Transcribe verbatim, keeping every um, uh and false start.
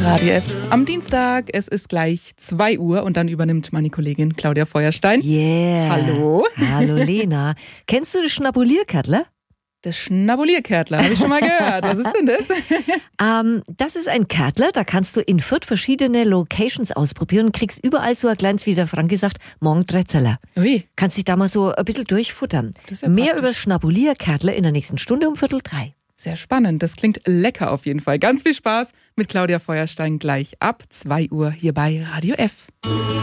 Radio F am Dienstag. Es ist gleich zwei Uhr und dann übernimmt meine Kollegin Claudia Feuerstein. Yeah. Hallo. Hallo Lena. Kennst du das Schnabulierkärtler? Das Schnabulierkärtler, habe ich schon mal gehört. Was ist denn das? ähm, das ist ein Kärtler, da kannst du in Fürth verschiedene Locations ausprobieren und kriegst überall so ein kleines, wie der Frank gesagt, Morgendrezeller. Ui. Kannst dich da mal so ein bisschen durchfuttern. Das ist ja Mehr praktisch. über das Schnabulierkärtler in der nächsten Stunde um Viertel drei. Sehr spannend. Das klingt lecker auf jeden Fall. Ganz viel Spaß mit Claudia Feuerstein gleich ab zwei Uhr hier bei Radio F.